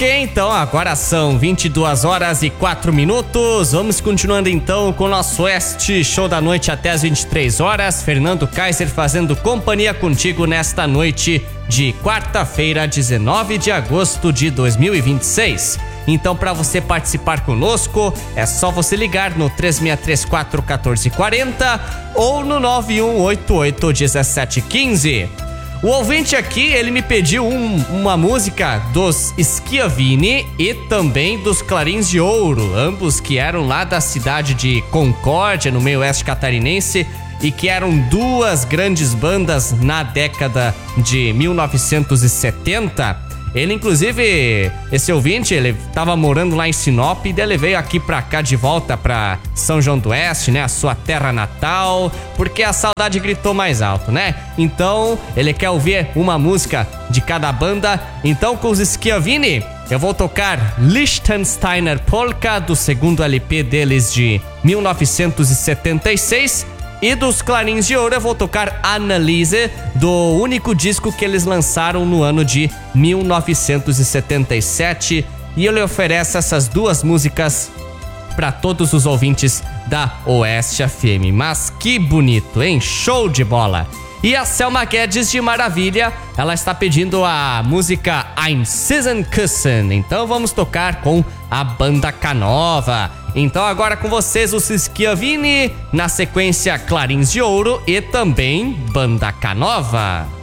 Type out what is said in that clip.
Ok, então agora são 22 horas e 4 minutos. Vamos continuando então com o nosso Oeste Show da Noite até as 23 horas. Fernando Kaiser fazendo companhia contigo nesta noite de quarta-feira, 19 de agosto de 2026. Então, para você participar conosco, é só você ligar no 3634-1440 ou no 9188-1715. O ouvinte aqui, ele me pediu uma música dos Schiavini e também dos Clarins de Ouro, ambos que eram lá da cidade de Concórdia, no meio oeste catarinense, e que eram duas grandes bandas na década de 1970. Ele, inclusive, esse ouvinte, ele tava morando lá em Sinop e ele veio aqui pra cá de volta pra São João do Oeste, né? A sua terra natal, porque a saudade gritou mais alto, né? Então, ele quer ouvir uma música de cada banda. Então, com os Schiavini, eu vou tocar Liechtensteiner Polka, do segundo LP deles de 1976. E dos Clarins de Ouro eu vou tocar Analyse, do único disco que eles lançaram no ano de 1977. E eu lhe ofereço essas duas músicas para todos os ouvintes da Oeste FM. Mas que bonito, hein? Show de bola! E a Selma Guedes de Maravilha, ela está pedindo a música Ein Season-Küssen. Então vamos tocar com a Banda Canova. Então agora com vocês os Schiavini, na sequência Clarins de Ouro e também Banda Canova.